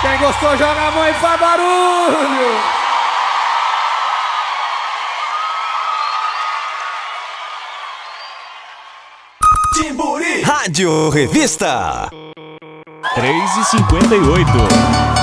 Quem gostou, joga a mão e faz barulho. Timburi Rádio Revista 3h58.